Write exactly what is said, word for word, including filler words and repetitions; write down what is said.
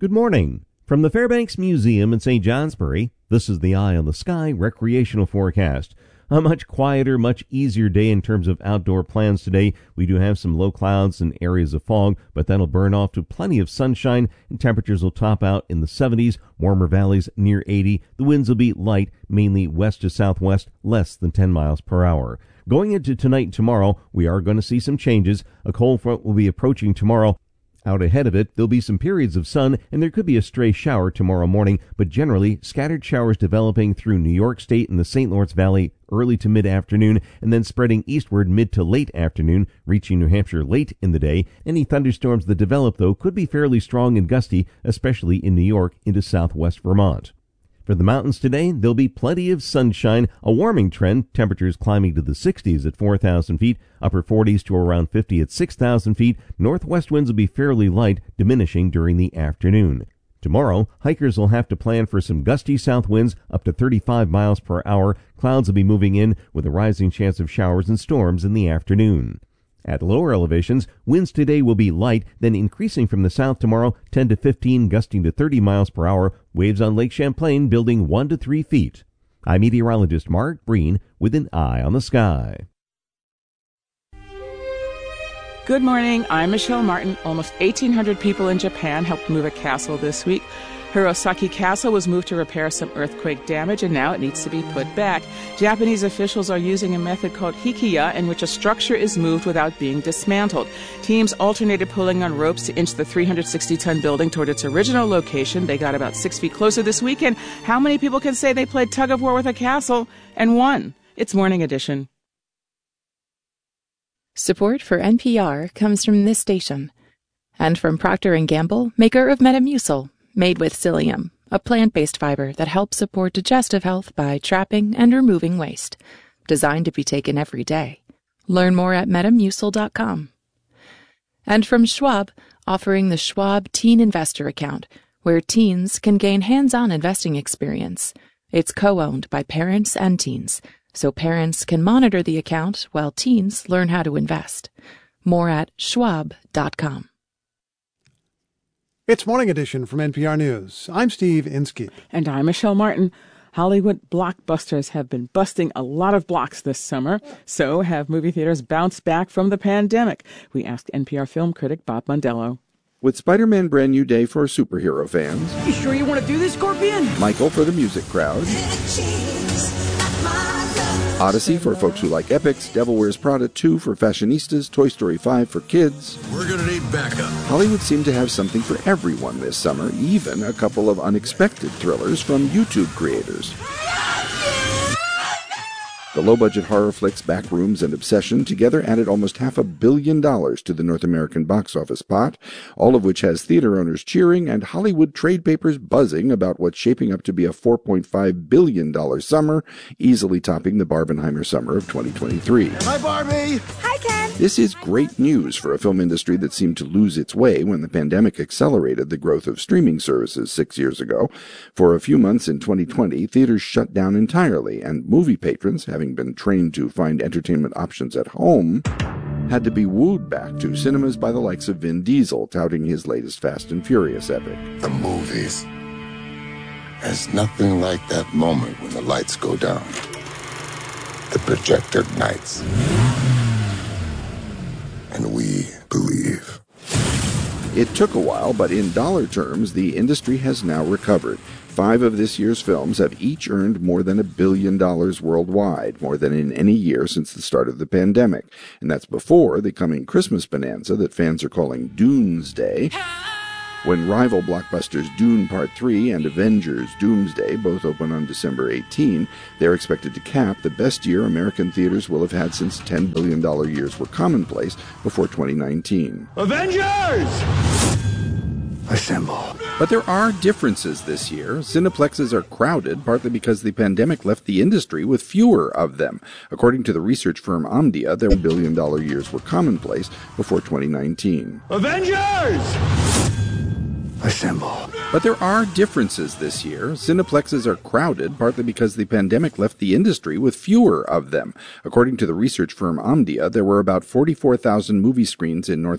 Good morning. From the Fairbanks Museum in Saint Johnsbury, this is the Eye on the Sky recreational forecast. A much quieter, much easier day in terms of outdoor plans today. We do have some low clouds and areas of fog, but that'll burn off to plenty of sunshine, and temperatures will top out in the seventies, warmer valleys near eighty. The winds will be light, mainly west to southwest, less than ten miles per hour. Going into tonight and tomorrow, we are going to see some changes. A cold front will be approaching tomorrow. Out ahead of it, there'll be some periods of sun, and there could be a stray shower tomorrow morning, but generally, scattered showers developing through New York State and the Saint Lawrence Valley early to mid-afternoon, and then spreading eastward mid to late afternoon, reaching New Hampshire late in the day. Any thunderstorms that develop, though, could be fairly strong and gusty, especially in New York into southwest Vermont. For the mountains today, there'll be plenty of sunshine, a warming trend, temperatures climbing to the sixties at four thousand feet, upper forties to around fifty at six thousand feet. Northwest winds will be fairly light, diminishing during the afternoon. Tomorrow, hikers will have to plan for some gusty south winds up to thirty-five miles per hour. Clouds will be moving in with a rising chance of showers and storms in the afternoon. At lower elevations, winds today will be light, then increasing from the south tomorrow, ten to fifteen, gusting to thirty miles per hour. Waves on Lake Champlain building one to three feet. I'm meteorologist Mark Breen with an Eye on the Sky. Good morning. I'm Michelle Martin. Almost eighteen hundred people in Japan helped move a castle this week. Hirosaki Castle was moved to repair some earthquake damage, and now it needs to be put back. Japanese officials are using a method called hikiya, in which a structure is moved without being dismantled. Teams alternated pulling on ropes to inch the three hundred sixty ton building toward its original location. They got about six feet closer this weekend. How many people can say they played tug-of-war with a castle and won? It's Morning Edition. Support for N P R comes from this station and from Procter and Gamble, maker of Metamucil, made with psyllium, a plant-based fiber that helps support digestive health by trapping and removing waste. Designed to be taken every day. Learn more at metamucil dot com. And from Schwab, offering the Schwab Teen Investor Account, where teens can gain hands-on investing experience. It's co-owned by parents and teens, so parents can monitor the account while teens learn how to invest. More at schwab dot com. It's Morning Edition from N P R News. I'm Steve Inskeep. And I'm Michelle Martin. Hollywood blockbusters have been busting a lot of blocks this summer. So have movie theaters bounced back from the pandemic? We asked N P R film critic Bob Mondello. With Spider-Man Brand New Day for superhero fans. You sure you want to do this, Scorpion? Michael for the music crowd. Odyssey for folks who like epics, Devil Wears Prada two for fashionistas, Toy Story five for kids. We're going to need backup. Hollywood seemed to have something for everyone this summer, even a couple of unexpected thrillers from YouTube creators. The low-budget horror flicks Backrooms and Obsession together added almost half a billion dollars to the North American box office pot, all of which has theater owners cheering and Hollywood trade papers buzzing about what's shaping up to be a four point five billion dollars summer, easily topping the Barbenheimer summer of twenty twenty-three. Hi, Barbie! Hi, Ken! This is great news for a film industry that seemed to lose its way when the pandemic accelerated the growth of streaming services six years ago. For a few months in twenty twenty, theaters shut down entirely, and movie patrons, having been trained to find entertainment options at home, had to be wooed back to cinemas by the likes of Vin Diesel, touting his latest Fast and Furious epic. The movies. There's nothing like that moment when the lights go down. The projector ignites. And we believe. It took a while, but in dollar terms, the industry has now recovered. Five of this year's films have each earned more than a billion dollars worldwide, more than in any year since the start of the pandemic. And that's before the coming Christmas bonanza that fans are calling Doomsday. When rival blockbusters Dune Part three and Avengers Doomsday both open on December eighteenth, they're expected to cap the best year American theaters will have had since ten billion dollars years were commonplace before twenty nineteen. Avengers! Assemble. But there are differences this year. Cineplexes are crowded, partly because the pandemic left the industry with fewer of them. According to the research firm Omdia, their billion dollar years were commonplace before twenty nineteen. Avengers! Assemble. But there are differences this year. Cineplexes are crowded, partly because the pandemic left the industry with fewer of them. According to the research firm Omdia, there were about forty-four thousand movie screens in North